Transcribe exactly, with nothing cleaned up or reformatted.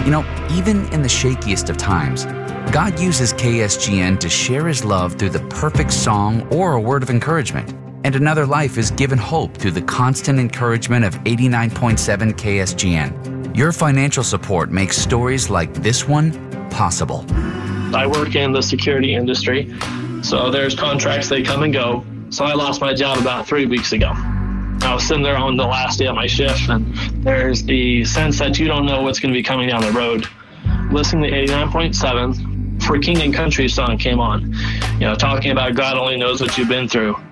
You know, even in the shakiest of times, God uses K S G N to share His love through the perfect song or a word of encouragement. And another life is given hope through the constant encouragement of eighty-nine point seven K S G N. Your financial support makes stories like this one possible. I work in the security industry, so there's contracts, they come and go. So I lost my job about three weeks ago. I was sitting there on the last day of my shift, and there's the sense that you don't know what's going to be coming down the road. Listening to eighty-nine point seven, For King and Country song came on, you know, talking about God only knows what you've been through.